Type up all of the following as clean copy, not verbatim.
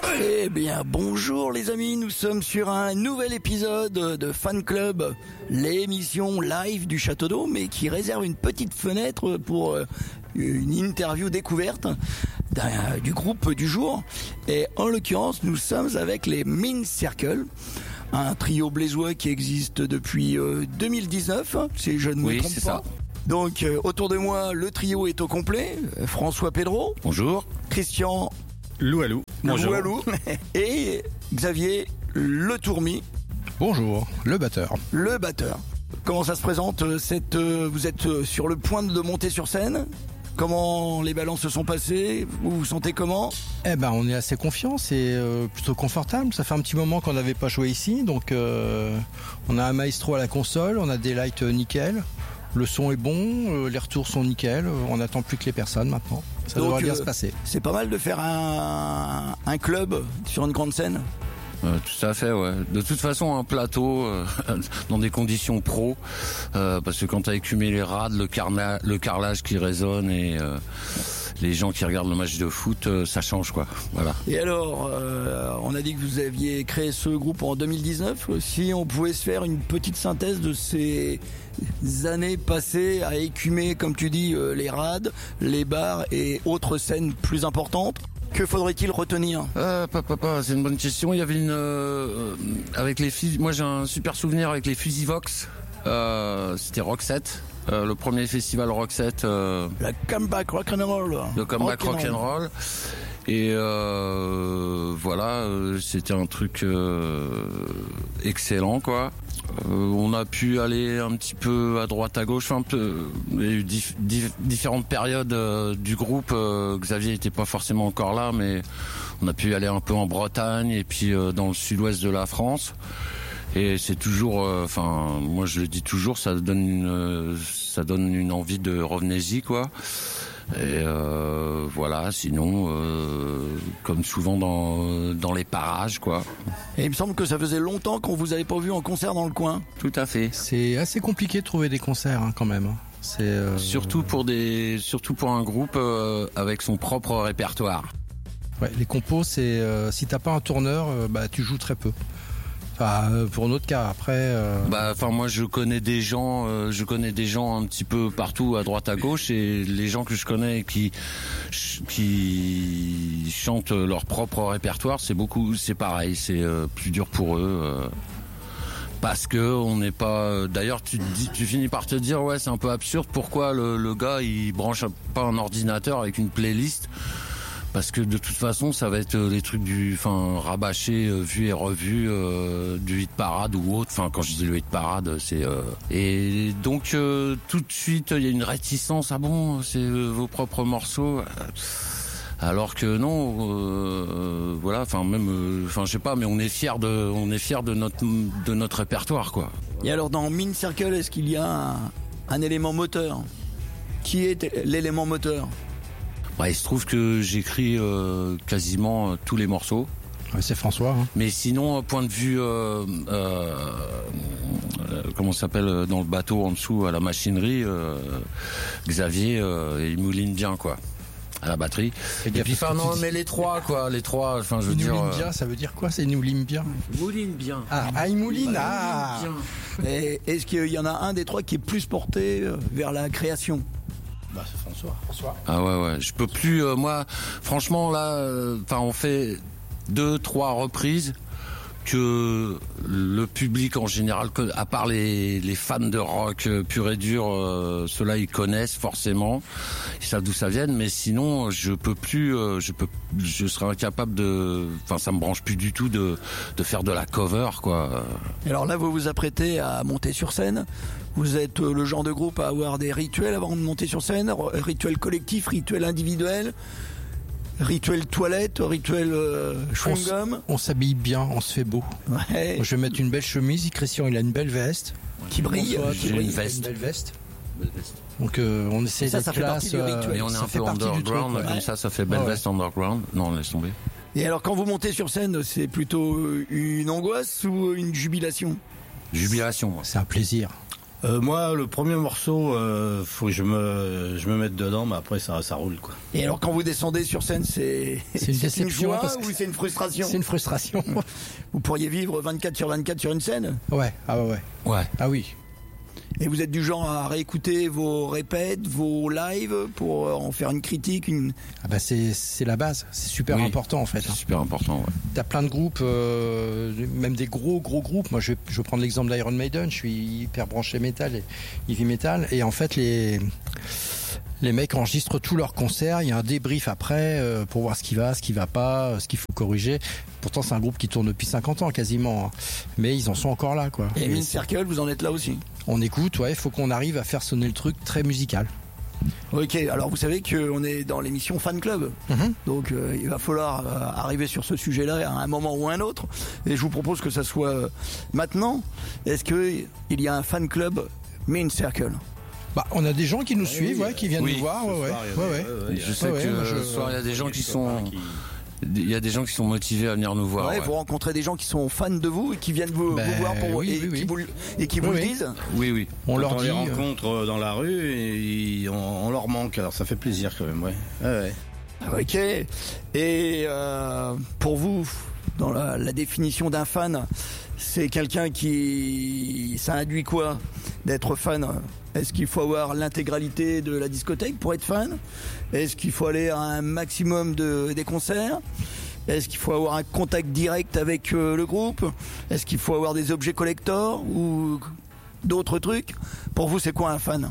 Eh bien, bonjour les amis, nous sommes sur un nouvel épisode de Fan Club, l'émission live du Château d'Eau, mais qui réserve une petite fenêtre pour une interview découverte du groupe du jour. Et en l'occurrence, nous sommes avec les Mean Circle, un trio blésois qui existe depuis 2019, si je ne me trompe pas. Ça. Donc, autour de moi, le trio est au complet. François Pedro. Bonjour. Christian Loualou. Bonjour. Loualou. Et Xavier Le Tourmi. Bonjour, le batteur. Le batteur. Comment ça se présente vous êtes sur le point de monter sur scène? Comment les balances se sont passées? Vous vous sentez comment? Eh ben, on est assez confiant, c'est plutôt confortable. Ça fait un petit moment qu'on n'avait pas joué ici, donc on a un maestro à la console, on a des lights nickel. Le son est bon, les retours sont nickel, on n'attend plus que les personnes maintenant. Ça devrait bien se passer. C'est pas mal de faire un club sur une grande scène. Tout à fait, ouais. De toute façon, un plateau dans des conditions pro, parce que quand t'as écumé les rades, le carrelage qui résonne et les gens qui regardent le match de foot, ça change quoi. Voilà. Et alors, on a dit que vous aviez créé ce groupe en 2019. Si on pouvait se faire une petite synthèse de ces années passées à écumer, comme tu dis, les rades, les bars et autres scènes plus importantes. Que faudrait-il retenir? C'est une bonne question. Il y avait avec les fusils. Moi, j'ai un super souvenir avec les Fusivox. C'était Roxette. Le premier festival Roxette. La Comeback Rock'n'Roll. Le Comeback Rock'n'Roll. Et voilà, c'était un truc excellent, quoi. On a pu aller un petit peu à droite à gauche, un peu. Il y a eu différentes périodes du groupe. Xavier était pas forcément encore là, mais on a pu aller un peu en Bretagne et puis dans le sud-ouest de la France. Et c'est toujours, moi je le dis toujours, ça donne une envie de revenez-y, quoi. Et voilà, sinon comme souvent dans les parages, quoi. Et il me semble que ça faisait longtemps qu'on vous avait pas vu en concert dans le coin. Tout à fait. C'est assez compliqué de trouver des concerts quand même. C'est surtout pour un groupe avec son propre répertoire. Ouais, les compos, c'est si t'as pas un tourneur, tu joues très peu. Pour notre cas, après. Moi, je connais des gens un petit peu partout, à droite, à gauche, et les gens que je connais qui chantent leur propre répertoire, c'est pareil, c'est plus dur pour eux. Parce que on n'est pas. D'ailleurs, tu finis par te dire, ouais, c'est un peu absurde. Pourquoi le gars il branche pas un ordinateur avec une playlist? Parce que de toute façon, ça va être des trucs rabâchés, vus et revus, du hit parade ou autre. Enfin, quand je dis le hit parade, c'est et donc tout de suite, il y a une réticence. Ah bon, c'est vos propres morceaux. Alors que non, voilà. Je sais pas, mais on est fier de notre répertoire, quoi. Et alors, dans Mean Circle, est-ce qu'il y a un élément moteur? Qui est l'élément moteur? Il se trouve que j'écris quasiment tous les morceaux. Ouais, c'est François. Mais sinon, point de vue, comment ça s'appelle, dans le bateau en dessous à la machinerie, Xavier, il mouline bien, quoi, à la batterie. Et puis, mais les trois, je veux dire. Mouline bien, ça veut dire quoi? C'est mouline bien. Mouline bien. Il mouline. Et est-ce qu'il y en a un des trois qui est plus porté vers la création? C'est François. Ah ouais, je peux plus. Moi, franchement, là, on fait 2-3 reprises que le public en général, à part les fans de rock pur et dur, ceux-là ils connaissent forcément, ils savent d'où ça vient, mais sinon je peux plus, je serais incapable ça me branche plus du tout de faire de la cover, quoi. Alors là, vous vous apprêtez à monter sur scène. Vous êtes le genre de groupe à avoir des rituels avant de monter sur scène, rituel collectif, rituel individuel. Rituel toilette, rituel chewing-gum. On s'habille bien, on se fait beau. Ouais. Moi, je vais mettre une belle chemise. Christian, il a une belle veste. Qui brille. J'ai une veste. Une belle veste. Donc on essaie d'être classe. Et on est un peu underground, truc, comme ça fait belle veste underground. Non, laisse tomber. Et alors quand vous montez sur scène, c'est plutôt une angoisse ou une jubilation? Jubilation. C'est un plaisir. Moi, le premier morceau, faut que je me mette dedans, mais après ça roule quoi. Et alors quand vous descendez sur scène, c'est une déception joie parce que ou c'est une frustration? C'est une frustration. Vous pourriez vivre 24 sur 24 sur une scène? Ouais, Ouais. ah oui. Et vous êtes du genre à réécouter vos répètes, vos lives pour en faire une critique, Ah bah c'est la base, c'est super Oui. important en fait. C'est super important, ouais. T'as plein de groupes, même des gros groupes. Moi, je vais prendre l'exemple d'Iron Maiden. Je suis hyper branché métal et heavy metal. Et en fait, les mecs enregistrent tous leurs concerts. Il y a un débrief après pour voir ce qui va pas, ce qu'il faut corriger. Pourtant, c'est un groupe qui tourne depuis 50 ans quasiment. Hein. Mais ils en sont encore là, quoi. Et Min Circle, vous en êtes là aussi? On écoute, ouais. Il faut qu'on arrive à faire sonner le truc très musical. Ok, alors vous savez qu'on est dans l'émission Fan Club, donc il va falloir arriver sur ce sujet-là à un moment ou un autre, et je vous propose que ça soit maintenant. Est-ce qu'il y a un Fan Club Min Circle? Bah, on a des gens qui nous suivent, ouais, qui viennent Oui, nous voir, ouais. Je sais Ouais, que moi, ce soir, il y a des gens qui sont... Il y a des gens qui sont motivés à venir nous voir. Ouais, Ouais. vous rencontrez des gens qui sont fans de vous et qui viennent vous voir pour oui, et, oui, qui oui. vous le Oui, oui. disent. Oui. On leur On dit. les rencontre dans la rue et on leur manque, alors ça fait plaisir quand même, ouais. Ouais. Ok. Et pour vous, dans la définition d'un fan, c'est quelqu'un qui... Ça induit quoi d'être fan? Est-ce qu'il faut avoir l'intégralité de la discothèque pour être fan? Est-ce qu'il faut aller à un maximum des concerts? Est-ce qu'il faut avoir un contact direct avec le groupe? Est-ce qu'il faut avoir des objets collector ou d'autres trucs? Pour vous, c'est quoi un fan?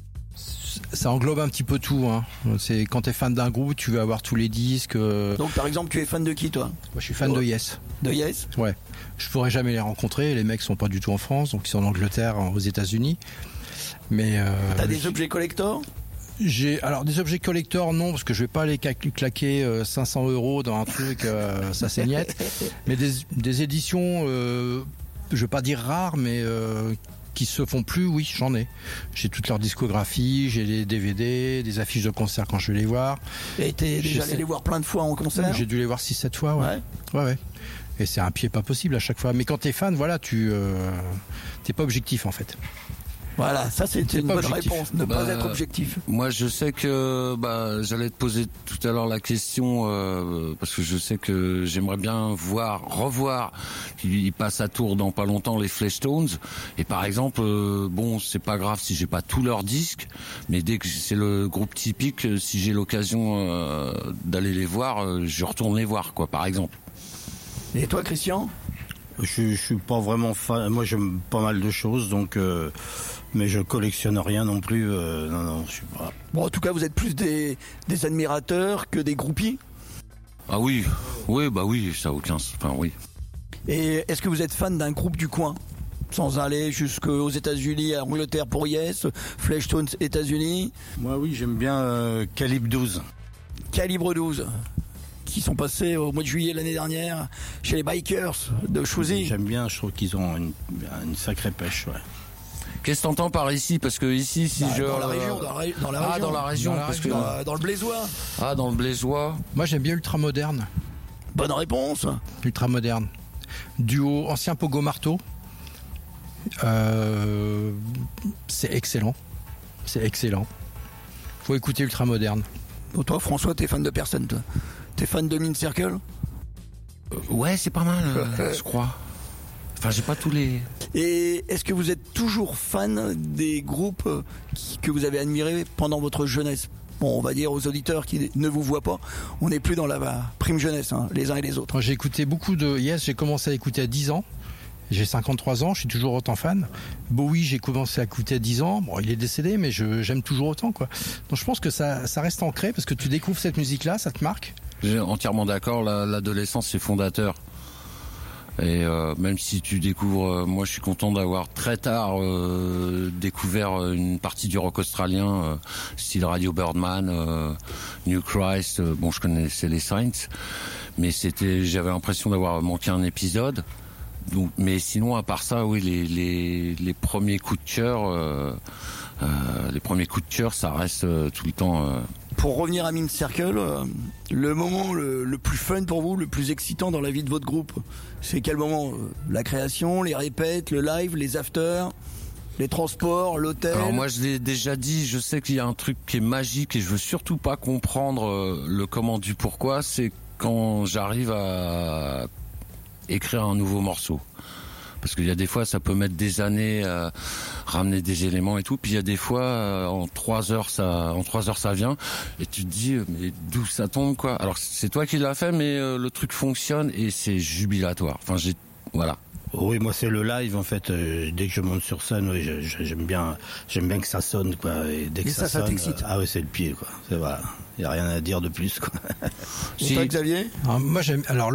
Ça englobe un petit peu tout. Hein. C'est quand t'es fan d'un groupe, tu veux avoir tous les disques. Donc par exemple, tu es fan de qui, toi? Moi, je suis fan de Yes. De Yes? Ouais. Je pourrais jamais les rencontrer. Les mecs sont pas du tout en France, donc ils sont en Angleterre, aux États-Unis. Mais T'as des objets collector? Alors des objets collector non, parce que je vais pas aller claquer 500 € dans un truc, ça c'est niette. Mais des éditions, je vais pas dire rares, mais qui se font plus, oui, j'en ai. J'ai toute leur discographie, j'ai des DVD, des affiches de concert quand je vais les voir. Et t'es déjà allé les voir plein de fois en concert? J'ai dû les voir 6-7 fois, ouais. Et c'est un pied pas possible à chaque fois. Mais quand t'es fan, voilà, t'es pas objectif en fait. Voilà, ça c'est une bonne objectif. réponse, ne pas être objectif. Moi, je sais que j'allais te poser tout à l'heure la question parce que je sais que j'aimerais bien revoir. Ils passent à Tours dans pas longtemps les Fleshtones. Et par exemple, bon, c'est pas grave si j'ai pas tous leurs disques, mais dès que c'est le groupe typique, si j'ai l'occasion d'aller les voir, je retourne les voir, quoi, par exemple. Et toi, Christian? Je suis pas vraiment fan. Moi, j'aime pas mal de choses, donc. Mais je collectionne rien non plus. Non, je suis pas. Bon, en tout cas, vous êtes plus des admirateurs que des groupies. Ah oui, ça a aucun. Enfin oui. Et est-ce que vous êtes fan d'un groupe du coin? Sans aller jusqu'aux États-Unis, à Angleterre pour Yes, Fleshtones États-Unis. Moi, oui, j'aime bien Calibre 12. Calibre 12, qui sont passés au mois de juillet l'année dernière chez les Bikers de Chouzy. J'aime bien, je trouve qu'ils ont une sacrée pêche, ouais. Qu'est-ce que t'entends par ici? Parce que ici, si je... Dans la région, dans la région. Dans la région, parce que... Dans le Blésois. Ah, dans le Blésois. Moi j'aime bien Ultra Moderne. Bonne réponse. Ultra Moderne. Duo ancien Pogo Marteau. C'est excellent. Faut écouter Ultra Moderne. Bon, toi, François, t'es fan de personne, toi? T'es fan de Min Circle? Ouais, c'est pas mal, je crois. Enfin, j'ai pas tous les... Et est-ce que vous êtes toujours fan des groupes que vous avez admirés pendant votre jeunesse? Bon, on va dire aux auditeurs qui ne vous voient pas, on n'est plus dans la prime jeunesse, hein, les uns et les autres. Moi j'ai écouté beaucoup de Yes, j'ai commencé à écouter à 10 ans. J'ai 53 ans, je suis toujours autant fan. Bowie, j'ai commencé à écouter à 10 ans. Bon, il est décédé, mais j'aime toujours autant, quoi. Donc je pense que ça reste ancré parce que tu découvres cette musique-là, ça te marque. J'ai entièrement d'accord, l'adolescence c'est fondateur. Et même si tu découvres, moi je suis content d'avoir très tard découvert une partie du rock australien, style Radio Birdman, New Christ. Bon, je connaissais les Saints, mais j'avais l'impression d'avoir manqué un épisode. Donc, mais sinon, à part ça, oui, les premiers coups de cœur, ça reste tout le temps. Pour revenir à Min Circle, le moment le plus fun pour vous, le plus excitant dans la vie de votre groupe, c'est quel moment? La création, les répètes, le live, les afters? Les transports, l'hôtel. Alors moi je l'ai déjà dit, je sais qu'il y a un truc qui est magique et je veux surtout pas comprendre le comment du pourquoi, c'est quand j'arrive à écrire un nouveau morceau. Parce qu'il y a des fois, ça peut mettre des années à ramener des éléments et tout. Puis il y a des fois, en 3 heures, ça vient. Et tu te dis, mais d'où ça tombe, quoi. Alors c'est toi qui l'as fait, mais le truc fonctionne et c'est jubilatoire. Enfin, voilà. Oui, moi c'est le live en fait. Dès que je monte sur scène, oui, j'aime bien que ça sonne, quoi. Et dès que ça sonne, t'excite. Ah oui, c'est le pied, quoi. C'est voilà. Il y a rien à dire de plus, quoi. Et toi, Xavier? Alors, moi, alors